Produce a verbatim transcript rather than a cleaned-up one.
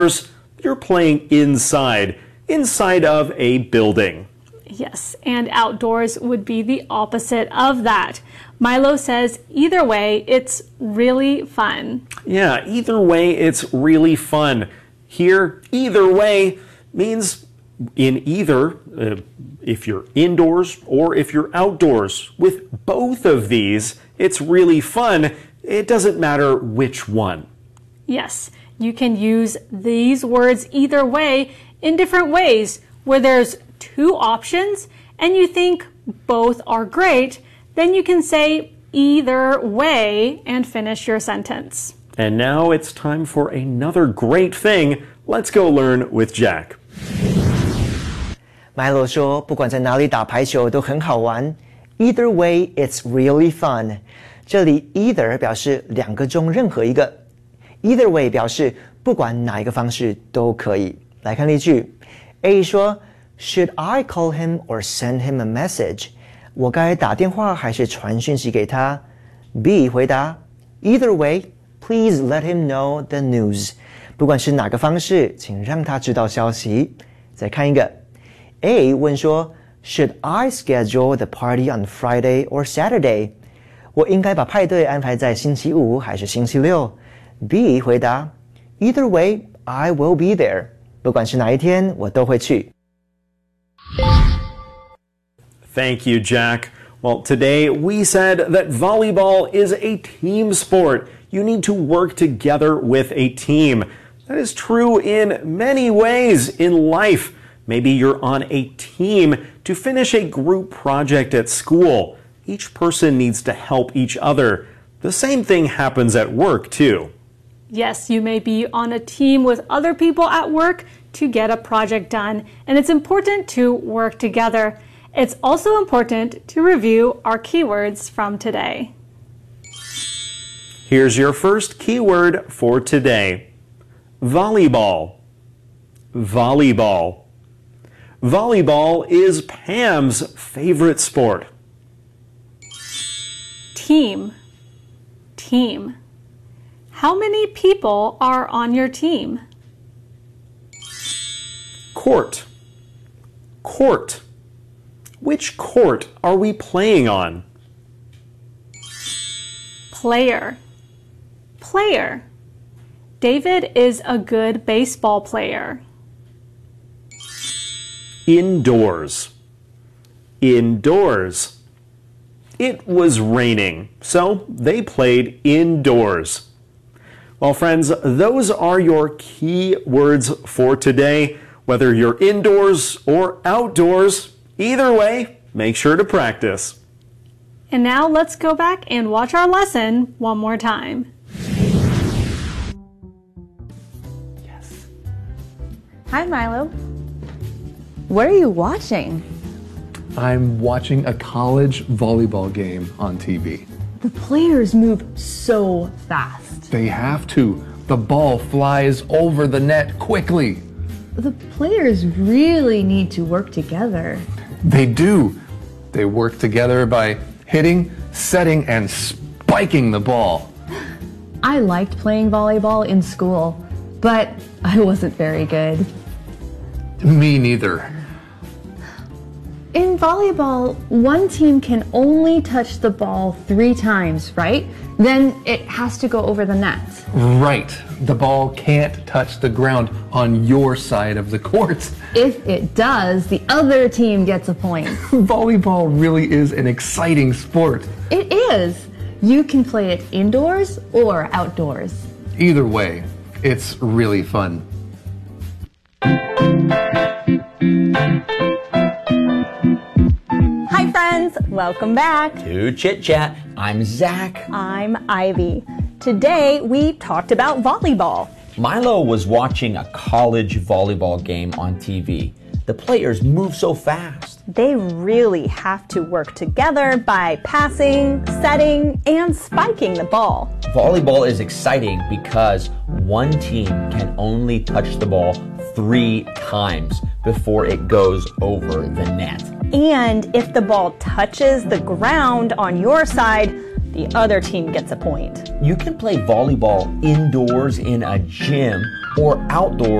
you're playing inside, inside of a building. Yes, and outdoors would be the opposite of that. Milo says either way, it's really fun. Yeah, either way, it's really fun. Here, either way means in either, uh, if you're indoors or if you're outdoors. With both of these, it's really fun. It doesn't matter which one. Yes, you can use these words either way in different ways where there's two options and you think both are great, then you can say either way and finish your sentence. And now it's time for another great thing. Let's go learn with Jack. Milo 说，不管在哪里打排球都很好玩。Either way, it's really fun. 这里 either 表示两个中任何一个 ，either way 表示不管哪一个方式都可以。来看例句 ，A 说 ，Should I call him or send him a message？ 我该打电话还是传讯息给他 ？B 回答 ，Either way, please let him know the news。不管是哪个方式，请让他知道消息。再看一个。A 问说 Should I schedule the party on Friday or Saturday？ 我应该把派对安排在星期五还是星期六 ？B 回答 Either way, I will be there。不管是哪一天，我都会去。 Thank you, Jack. Well, today we said that volleyball is a team sport. You need to work together with a team. That is true in many ways in life. Maybe you're on a team to finish a group project at school. Each person needs to help each other. The same thing happens at work, too. Yes, you may be on a team with other people at work to get a project done, and it's important to work together. It's also important to review our keywords from today. Here's your first keyword for today. Volleyball. Volleyball. Volleyball is Pam's favorite sport. Team. Team. How many people are on your team? Court. Court. Which court are we playing on? Player. Player. David is a good baseball player. Indoors. Indoors. It was raining, so they played indoors. Well, friends, those are your key words for today. Whether you're indoors or outdoors, either way, make sure to practice. And now let's go back and watch our lesson one more time. Yes. Hi, Milo. What are you watching? I'm watching a college volleyball game on T V. The players move so fast. They have to. The ball flies over the net quickly. The players really need to work together. They do. They work together by hitting, setting, and spiking the ball. I liked playing volleyball in school, but I wasn't very good. Me neither. In volleyball, one team can only touch the ball three times, right? Then it has to go over the net. Right. The ball can't touch the ground on your side of the court. If it does, the other team gets a point. Volleyball really is an exciting sport. It is. You can play it indoors or outdoors. Either way, it's really fun. Hi friends, welcome back to Chit Chat. I'm Zach. I'm Ivy. Today we talked about volleyball. Milo was watching a college volleyball game on T V. The players move so fast. They really have to work together by passing, setting, and spiking the ball. Volleyball is exciting because one team can only touch the ball three times before it goes over the net. And if the ball touches the ground on your side, The other team gets a point. You can play volleyball indoors in a gym or outdoors